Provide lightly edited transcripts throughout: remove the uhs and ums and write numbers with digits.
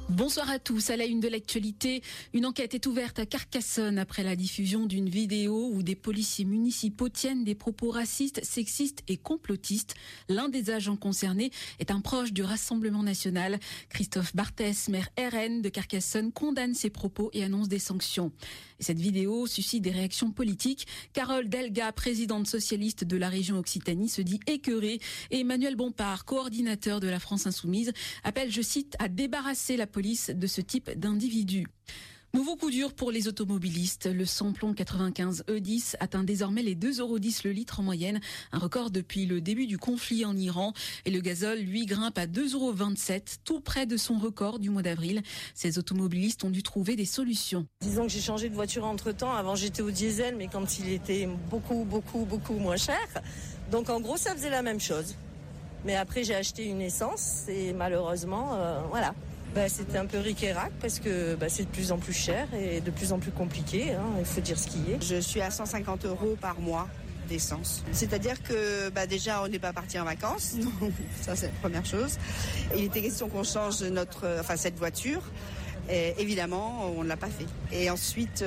Bonsoir à tous. À la une de l'actualité, une enquête est ouverte à Carcassonne après la diffusion d'une vidéo où des policiers municipaux tiennent des propos racistes, sexistes et complotistes. L'un des agents concernés est un proche du Rassemblement national. Christophe Barthès, maire RN de Carcassonne, condamne ces propos et annonce des sanctions. Et cette vidéo suscite des réactions politiques. Carole Delga, présidente socialiste de la région Occitanie, se dit écœurée et Emmanuel Bompard, coordinateur de la France Insoumise, appelle, je cite, à débarrasser la police de ce type d'individus. Nouveau coup dur pour les automobilistes. Le samplon 95 E10 atteint désormais les 2,10 € le litre en moyenne, un record depuis le début du conflit en Iran. Et le gazole, lui, grimpe à 2,27 €, tout près de son record du mois d'avril. Ces automobilistes ont dû trouver des solutions. Disons que j'ai changé de voiture entre-temps. Avant, j'étais au diesel, mais quand il était beaucoup moins cher. Donc en gros, ça faisait la même chose. Mais après, j'ai acheté une essence et malheureusement, voilà. C'était un peu ric-et-rac parce que c'est de plus en plus cher et de plus en plus compliqué, il faut dire ce qui est. Je suis à 150 € par mois d'essence. C'est-à-dire que déjà on n'est pas parti en vacances, donc ça c'est la première chose. Il était question qu'on change cette voiture. Et évidemment, on ne l'a pas fait. Et ensuite,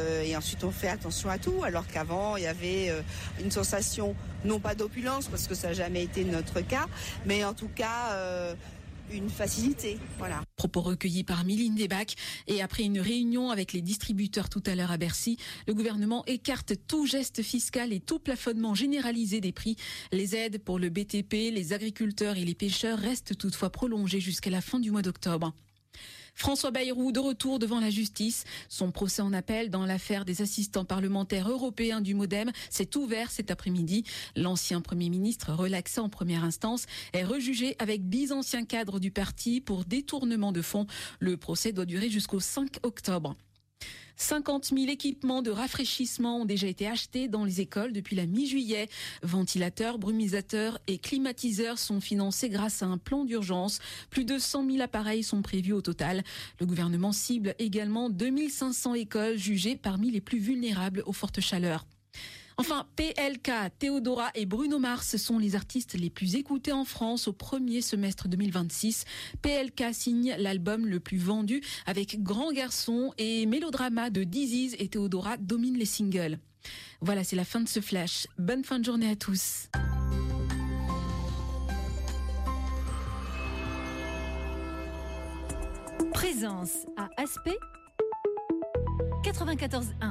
on fait attention à tout, alors qu'avant, il y avait une sensation, non pas d'opulence, parce que ça n'a jamais été notre cas, mais en tout cas, une facilité, voilà. Propos recueillis par Mylène Debac. Et après une réunion avec les distributeurs tout à l'heure à Bercy, le gouvernement écarte tout geste fiscal et tout plafonnement généralisé des prix. Les aides pour le BTP, les agriculteurs et les pêcheurs restent toutefois prolongées jusqu'à la fin du mois d'octobre. François Bayrou de retour devant la justice. Son procès en appel dans l'affaire des assistants parlementaires européens du MoDem s'est ouvert cet après-midi. L'ancien Premier ministre, relaxé en première instance, est rejugé avec 10 anciens cadres du parti pour détournement de fonds. Le procès doit durer jusqu'au 5 octobre. 50 000 équipements de rafraîchissement ont déjà été achetés dans les écoles depuis la mi-juillet. Ventilateurs, brumisateurs et climatiseurs sont financés grâce à un plan d'urgence. Plus de 100 000 appareils sont prévus au total. Le gouvernement cible également 2500 écoles jugées parmi les plus vulnérables aux fortes chaleurs. Enfin, PLK, Théodora et Bruno Mars sont les artistes les plus écoutés en France au premier semestre 2026. PLK signe l'album le plus vendu avec Grand Garçon et Mélodrama de Disease et Théodora dominent les singles. Voilà, c'est la fin de ce flash. Bonne fin de journée à tous. Présence à Aspect 94.1.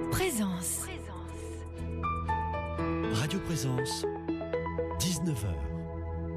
Présence. Radio Présence, 19h.